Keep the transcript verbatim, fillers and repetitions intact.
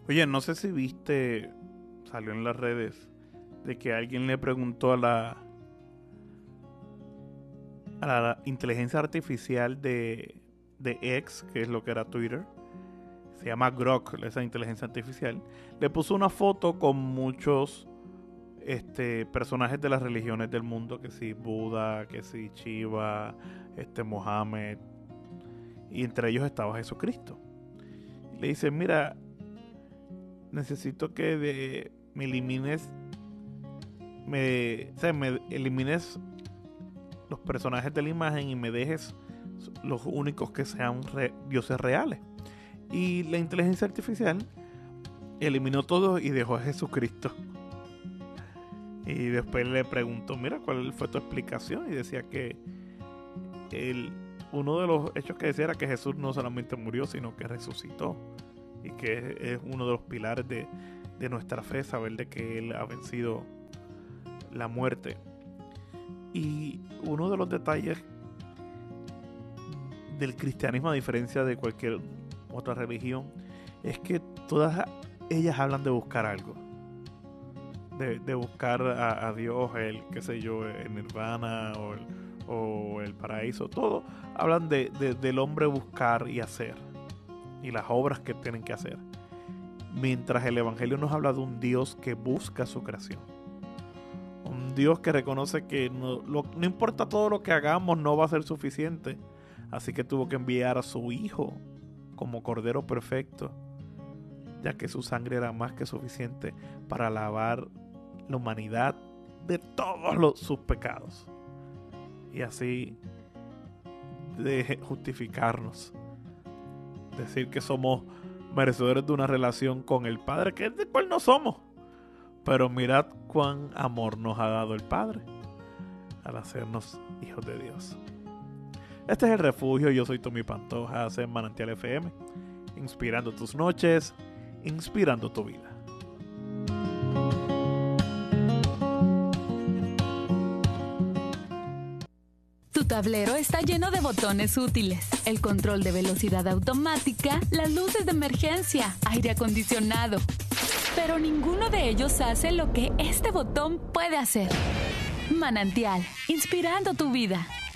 Oye, no sé si viste, salió en las redes, de que alguien le preguntó a la, a la inteligencia artificial de, de X, que es lo que era Twitter, se llama Grok, esa inteligencia artificial, le puso una foto con muchos este, personajes de las religiones del mundo, que si Buda, que si Shiva, este, Mohammed, y entre ellos estaba Jesucristo. Y le dice, mira, necesito que de, me elimines me, o sea, me elimines los personajes de la imagen y me dejes los únicos que sean re, dioses reales. Y la inteligencia artificial eliminó todo y dejó a Jesucristo. Y después le preguntó, mira, ¿cuál fue tu explicación? Y decía que el, uno de los hechos que decía era que Jesús no solamente murió, sino que resucitó. Y que es uno de los pilares de, de nuestra fe, saber de que Él ha vencido la muerte. Y uno de los detalles del cristianismo, a diferencia de cualquier otra religión, es que todas ellas hablan de buscar algo, de, de buscar a, a Dios, el qué sé yo, el nirvana o el, o el paraíso. Todo hablan de, de, del hombre buscar y hacer y las obras que tienen que hacer, mientras el evangelio nos habla de un Dios que busca su creación, un Dios que reconoce que no, lo, no importa todo lo que hagamos, no va a ser suficiente, así que tuvo que enviar a su hijo como cordero perfecto, ya que su sangre era más que suficiente para lavar la humanidad de todos los, sus pecados, y así de justificarnos, decir que somos merecedores de una relación con el Padre, que es de cual no somos. Pero mirad cuán amor nos ha dado el Padre al hacernos hijos de Dios. Este es El Refugio. Yo soy Tommy Pantoja, en Manantial F M, inspirando tus noches, inspirando tu vida. Tu tablero está lleno de botones útiles, el control de velocidad automática, las luces de emergencia, aire acondicionado. Pero ninguno de ellos hace lo que este botón puede hacer. Manantial, inspirando tu vida.